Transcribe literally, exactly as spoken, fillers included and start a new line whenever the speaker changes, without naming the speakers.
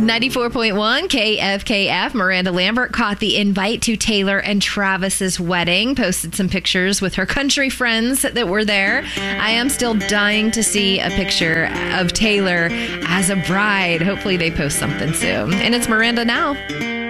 ninety-four point one K F K F. Miranda Lambert caught the invite to Taylor and Travis's wedding, posted some pictures with her country friends that were there. I am still dying to see a picture of Taylor as a bride. Hopefully they post something soon. And it's Miranda now.